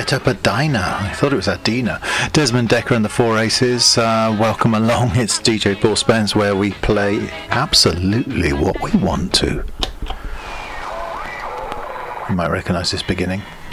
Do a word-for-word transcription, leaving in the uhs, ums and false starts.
Greta Badina. I thought it was Adina. Desmond Decker and the Four Aces. Uh, welcome along. It's D J Paul Spence, where we play absolutely what we want to. You might recognise this beginning.